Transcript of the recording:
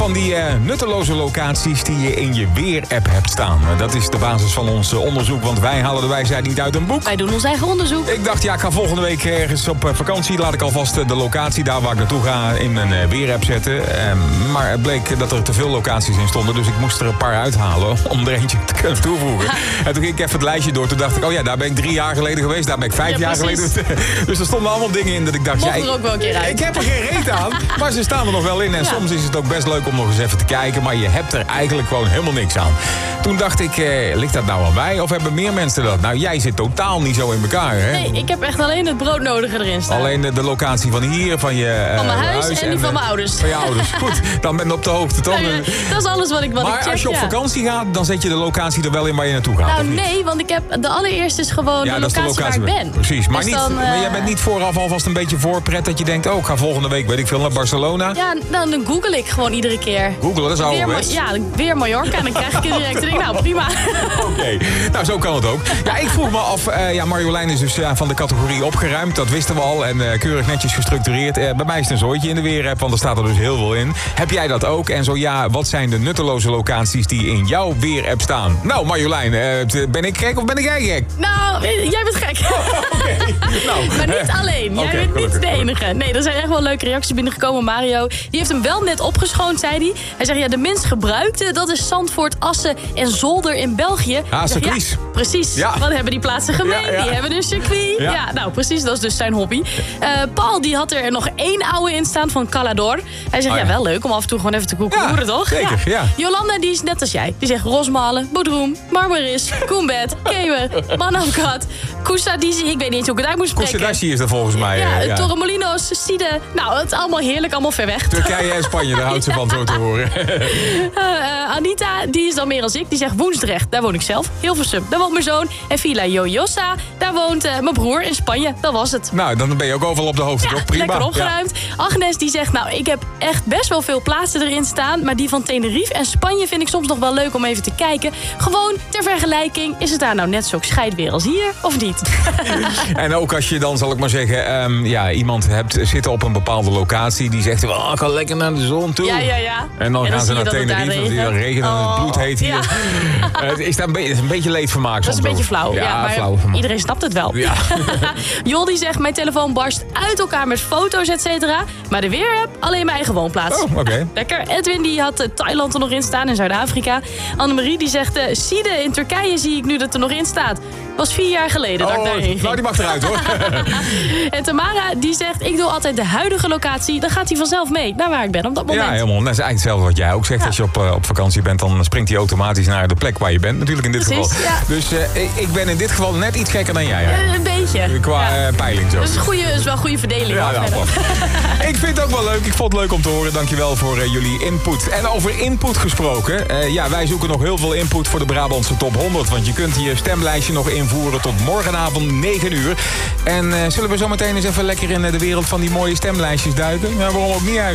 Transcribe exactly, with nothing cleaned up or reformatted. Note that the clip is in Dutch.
Van die uh, nutteloze locaties die je in je weer-app hebt staan. Uh, dat is de basis van ons uh, onderzoek, want wij halen de wijsheid niet uit een boek. Wij doen ons eigen onderzoek. Ik dacht, ja, ik ga volgende week ergens op uh, vakantie. Laat ik alvast uh, de locatie daar waar ik naartoe ga in mijn uh, weer-app zetten. Uh, maar het bleek dat er te veel locaties in stonden, dus ik moest er een paar uithalen om er eentje te kunnen toevoegen. En toen ging ik even het lijstje door. Toen dacht ik, oh ja, daar ben ik drie jaar geleden geweest. Daar ben ik vijf ja, jaar precies. geleden. Dus er stonden allemaal dingen in dat ik dacht... Mocht ja, er ook wel een keer uit. Ik heb er geen reet aan, maar ze staan er nog wel in. En ja. soms is het ook best leuk om nog eens even te kijken. Maar je hebt er eigenlijk gewoon helemaal niks aan. Toen dacht ik, eh, ligt dat nou aan mij? Of hebben meer mensen dat? Nou, jij zit totaal niet zo in elkaar, hè? Nee, ik heb echt alleen het broodnodige erin staan. Alleen de, de locatie van hier, van je uh, Van mijn huis, huis en die van mijn ouders. Van je ouders. Goed, dan ben je op de hoogte, toch? Nou ja, dat is alles wat ik wat maar ik check, als je op ja. vakantie gaat, dan zet je de locatie er wel in waar je naartoe gaat, Nou of niet? nee, want ik heb de allereerste is gewoon Ja, de, dat is locatie de locatie waar ik ben. Precies, maar, Dus niet, dan, uh, maar jij bent niet vooraf alvast een beetje voorpret dat je denkt... oh, ik ga volgende week, weet ik veel, naar Barcelona. Ja, dan, dan google ik gewoon iedere keer. Google, dat is Weer, ouderwets. Ma- ja, weer Mallorca en dan krijg ik het direct. En denk ik, nou prima. Oké, okay. Nou zo kan het ook. Ja, ik vroeg me af, uh, ja, Marjolein is dus uh, van de categorie opgeruimd. Dat wisten we al en uh, keurig netjes gestructureerd. Uh, bij mij is het een zooitje in de weer-app, want er staat er dus heel veel in. Heb jij dat ook? En zo ja, wat zijn de nutteloze locaties die in jouw weer-app staan? Nou Marjolein, uh, ben ik gek of ben ik jij gek? Nou, jij bent gek. Oké, okay. nou. Maar niet alleen. Jij okay, bent niet gelukkig, de enige. Nee, er zijn echt wel leuke reacties binnengekomen. Mario, die heeft hem wel net opgeschoond, zei hij. Hij zegt, ja, de minst gebruikte, dat is Zandvoort, Assen en Zolder in België. Ah, circuits. Ja, precies. Ja. Wat hebben die plaatsen gemeen? Ja, ja. Die hebben een circuit. Ja. Ja. nou precies, dat is dus zijn hobby. Uh, Paul, die had er nog één oude in staan van Calador. Hij zegt, Oh, ja. ja, wel leuk om af en toe gewoon even te koekeroeren, Ja, toch? zeker, ja. Jolanda, die is net als jij. Die zegt Rosmalen, Bodroem, Marmaris, Koenbed, Kemer, Manavgat, Kusadisi. Ik weet niet eens hoe ik het uit moet spreken. Kusadasi is dat volgens mij. Ja, uh, ja. Torremolinos, Side. Nou, het is allemaal heerlijk, allemaal ver weg. Turkije en Spanje, daar houdt ze van zo te horen. Uh, uh, Anita, die is dan meer als ik. Die zegt Woensdrecht, daar woon ik zelf. Hilversum, daar woont mijn zoon. En Villa Jojosa, daar woont uh, mijn broer in Spanje. Dat was het. Nou, dan ben je ook overal op de hoogte, Ja, toch? Prima. lekker opgeruimd. Ja. Agnes die zegt, nou, ik heb echt best wel veel plaatsen erin staan. Maar die van Tenerife en Spanje vind ik soms nog wel leuk om even te kijken. Gewoon ter vergelijking, is het daar nou net zo scheid weer als hier, of niet? En ook als je dan, zal ik maar zeggen, um, ja, iemand hebt zitten op een bepaalde locatie. Die zegt, oh, ik ga lekker naar de zon toe. Ja, ja, ja. En dan en gaan dan ze zie naar je dat het Tenerife, daar want die regent. regent en het Oh, bloed heet hier. ja. Het is, daar een beetje, het is een beetje leedvermaak. Dat is een beetje flauw. Ja, Ja, maar flauw. iedereen snapt het wel. Ja. Jol die zegt, mijn telefoon barst uit elkaar met foto's, et cetera. Maar de weer-app, alleen mijn eigen woonplaats. Oh, oké. Okay. Lekker. Edwin die had uh, Thailand er nog in staan, in Zuid-Afrika. Annemarie die zegt, uh, Side in Turkije zie ik nu dat er nog in staat. Was vier jaar geleden Oh, dat ik daarheen ging. nou, die mag eruit, hoor. En Tamara die zegt, ik doe altijd de huidige locatie. Dan gaat hij vanzelf mee, naar waar ik ben op dat moment. Ja, helemaal. Dat is eigenlijk hetzelfde wat jij ook zegt. Ja. Als je op, uh, op vakantie bent, dan springt hij automatisch naar de plek waar je bent. Natuurlijk in dit Precies, geval. ja. Dus uh, ik, ik ben in dit geval net iets gekker dan jij. Uh, een beetje. Qua ja. uh, peiling zo. Dat is, een goede, is wel een goede verdeling. Ja, hoor, nou, verder. ik vind het ook wel leuk. Ik vond het leuk om te horen. Dankjewel voor uh, jullie input. En over input gesproken. Uh, ja, wij zoeken nog heel veel input voor de Brabantse Top honderd. Want je kunt je stemlijstje nog invoeren tot morgenavond negen uur. En uh, zullen we zo meteen eens even lekker in uh, de wereld van die mooie stemlijstjes duiken? Ja, waarom ook niet eigenlijk?